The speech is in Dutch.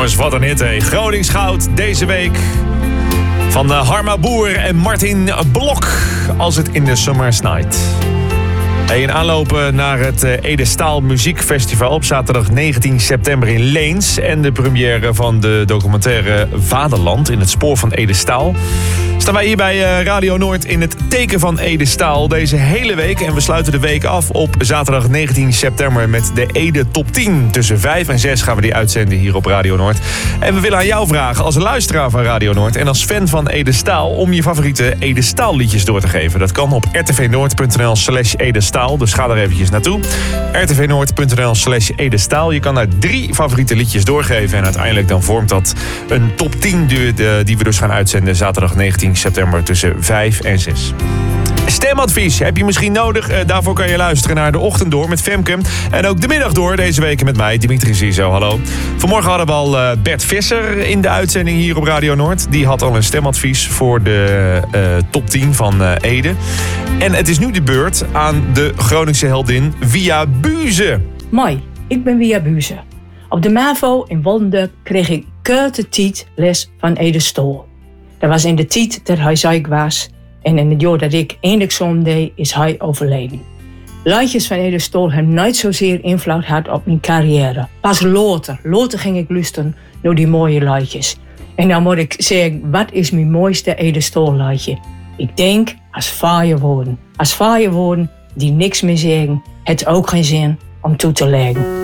Jongens, wat een hit, hè. Gronings Goud deze week. Van Harma Boer en Martin Blok. Als het in de Summer's Night. In aanloop naar het Ede Staal Muziekfestival op zaterdag 19 september in Leens. En de première van de documentaire Vaderland in het spoor van Ede Staal. Staan wij hier bij Radio Noord in het teken van Ede Staal deze hele week. En we sluiten de week af op zaterdag 19 september met de Ede Top 10. Tussen 5 en 6 gaan we die uitzenden hier op Radio Noord. En we willen aan jou vragen als luisteraar van Radio Noord en als fan van Ede Staal om je favoriete Ede Staal liedjes door te geven. Dat kan op rtvnoord.nl/Ede Staal. Dus ga daar eventjes naartoe. rtvnoord.nl/Ede Staal. Je kan daar 3 favoriete liedjes doorgeven. En uiteindelijk dan vormt dat een top 10 die we dus gaan uitzenden zaterdag 19 september tussen 5 en 6. Stemadvies heb je misschien nodig. Daarvoor kan je luisteren naar De Ochtend Door met Femke. En ook De Middag Door deze week met mij, Dimitri Ziezo. Hallo. Vanmorgen hadden we al Bert Visser in de uitzending hier op Radio Noord. Die had al een stemadvies voor de top 10 van Ede. En het is nu de beurt aan de Groningse heldin Via Buze. Mooi, ik ben Via Buze. Op de MAVO in Woldendorp kreeg ik korte tijd les van Ede Stol. Dat was in de tijd dat hij ziek was. En in het jaar dat ik eindexamen deed, is hij overleden. Liedjes van Ede Stol hebben nooit zozeer invloed gehad op mijn carrière. Pas later ging ik luisteren naar die mooie liedjes. En dan moet ik zeggen, wat is mijn mooiste Ede Stol liedje? Ik denk, als vaaie woorden. Als vaaie woorden die niks meer zeggen, het ook geen zin om toe te leggen.